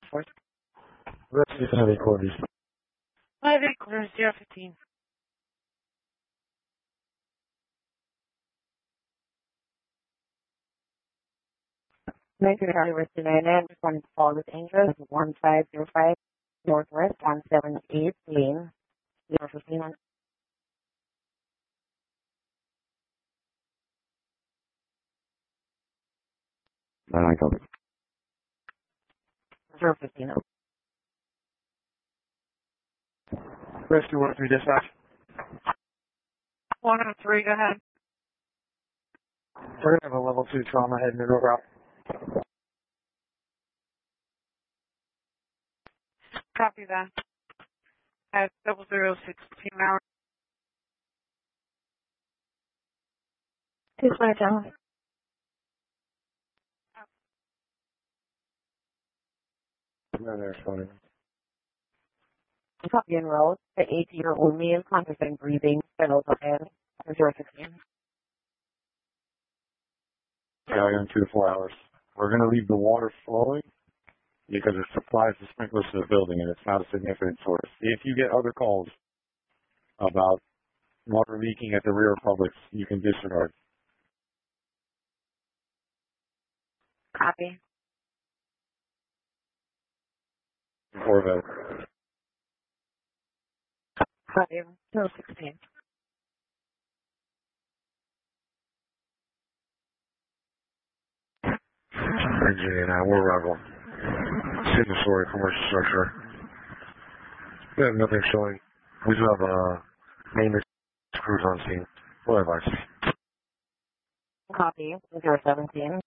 Force. Rescue Heavy Quarters. Heavy Quarters 015. Nice to Charlie with United. Just wanted to follow with Angels 1505 Northwest 178 Lane 015. I copy. 015. Rescue 1-3 dispatch. 103, go ahead. We're going to have a level 2 trauma heading into a route. Copy that. At 0016 hours. Dispatch down. No, there's funny. Copy en route. The 8-year-old male conscious and breathing. Fellows ahead. 016. Yeah, in 2 to 4 hours. We're going to leave the water flowing because it supplies the sprinklers to the building and it's not a significant source. If you get other calls about water leaking at the rear of Publix, you can disregard. Copy. Corvette. Copy. 016. Virginia now, we're rival. Single story commercial structure. We have nothing showing. We do have maintenance crews on scene. What advice? Copy. 017.